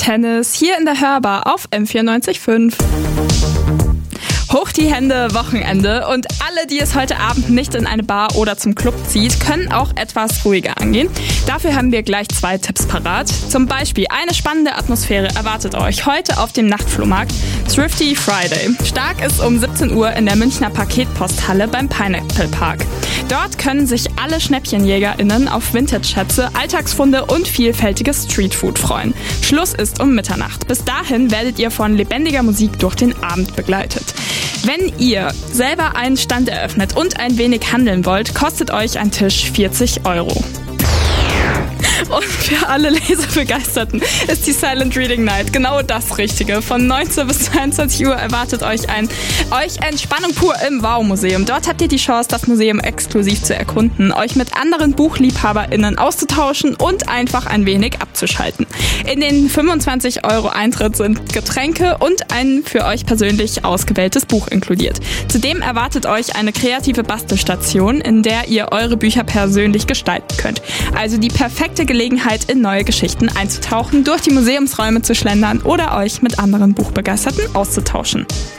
Tennis hier in der Hörbar auf M94.5. Hoch die Hände, Wochenende, und alle, die es heute Abend nicht in eine Bar oder zum Club zieht, können auch etwas ruhiger angehen. Dafür haben wir gleich 2 Tipps parat. Zum Beispiel eine spannende Atmosphäre erwartet euch heute auf dem Nachtflohmarkt Thrifty Friday. Start ist um 17 Uhr in der Münchner Paketposthalle beim Pineapple Park. Dort können sich alle SchnäppchenjägerInnen auf Vintage-Schätze, Alltagsfunde und vielfältiges Streetfood freuen. Schluss ist um Mitternacht. Bis dahin werdet ihr von lebendiger Musik durch den Abend begleitet. Wenn ihr selber einen Stand eröffnet und ein wenig handeln wollt, kostet euch ein Tisch 40 €. Und für alle Lesebegeisterten ist die Silent Reading Night genau das Richtige. Von 19 bis 22 Uhr erwartet euch Entspannung pur im Wow-Museum. Dort habt ihr die Chance, das Museum exklusiv zu erkunden, euch mit anderen BuchliebhaberInnen auszutauschen und einfach ein wenig abzuschalten. In den 25 € Eintritt sind Getränke und ein für euch persönlich ausgewähltes Buch inkludiert. Zudem erwartet euch eine kreative Bastelstation, in der ihr eure Bücher persönlich gestalten könnt. Also die perfekte Gelegenheit, in neue Geschichten einzutauchen, durch die Museumsräume zu schlendern oder euch mit anderen Buchbegeisterten auszutauschen.